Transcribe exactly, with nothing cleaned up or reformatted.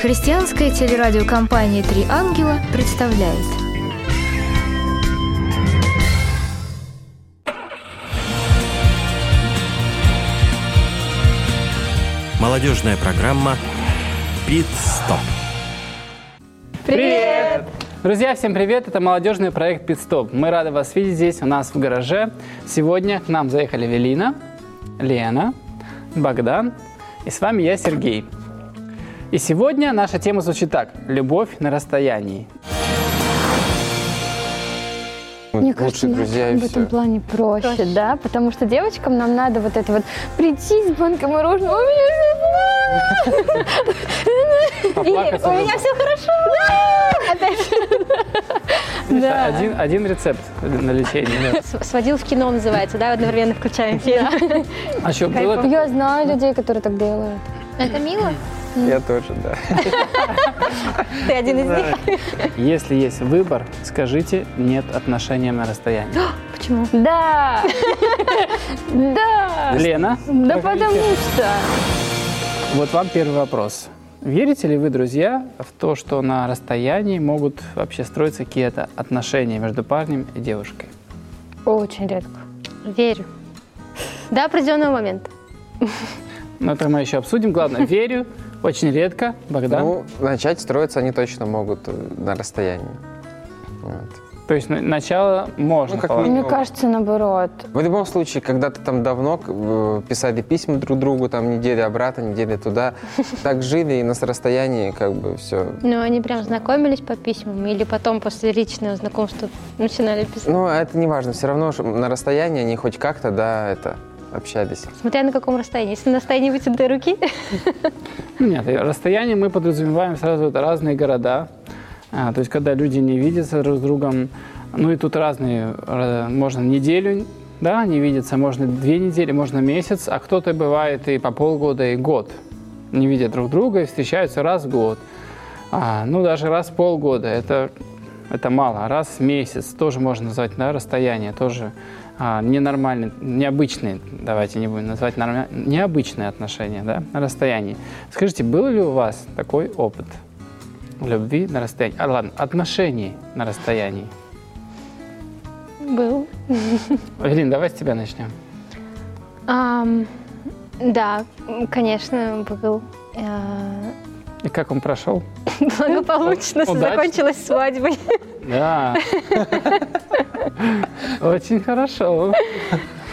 Христианская телерадиокомпания «Три ангела» представляет. Молодежная программа «Пит-стоп». Привет! Друзья, всем привет! Это молодежный проект «Пит-стоп». Мы рады вас видеть здесь, у нас в гараже. Сегодня к нам заехали Велина, Лена, Богдан и с вами я, Сергей. И сегодня наша тема звучит так: «Любовь на расстоянии». Мне кажется, друзья в этом плане проще, проще, да? Потому что девочкам нам надо вот это вот прийти с банкой мороженого, у меня все плохо, или у меня все хорошо, опять. Один, один рецепт на лечение. Сводил в кино называется, да? Одновременно включаем фильм. А что, было? Я знаю людей, которые так делают. Это мило? Я тоже, да. Ты один из них? Если есть выбор, скажите «нет» отношениям на расстоянии. Почему? Да! Да! Лена? Да потому что... Вот вам первый вопрос. Верите ли вы, друзья, в то, что на расстоянии могут вообще строиться какие-то отношения между парнем и девушкой? Очень редко. Верю. До определенного момента. Ну, это мы еще обсудим. Главное, верю. Очень редко. Богдан? Ну, начать строиться они точно могут на расстоянии. Вот. То есть начало можно. Ну, как положить. Мне кажется, наоборот. В любом случае, когда-то там давно э, писали письма друг другу, там неделя обратно, неделя туда, так жили, и на расстоянии как бы все. Ну, они прям знакомились по письмам или потом после личного знакомства начинали писать? Ну, это не важно, все равно на расстоянии они хоть как-то, да, это... общались. Смотря на каком расстоянии. Если на расстоянии вытянутой руки. Нет, расстояние мы подразумеваем сразу, это разные города. А, то есть, когда люди не видятся друг с другом, ну и тут разные, можно неделю, да, не видеться, можно две недели, можно месяц, а кто-то бывает и по полгода, и год не видят друг друга и встречаются раз в год. А, ну, даже раз в полгода, это, это мало. Раз в месяц тоже можно назвать, да, расстояние, тоже а, ненормальные, необычные, давайте не будем называть нормальные, необычные отношения, да, на расстоянии. Скажите, был ли у вас такой опыт любви на расстоянии? А, ладно, отношений на расстоянии. Был. Элин, давай с тебя начнем. Um, да, конечно, был. Uh... И как он прошел? Благополучно, закончилась свадьбой. Да. Очень хорошо.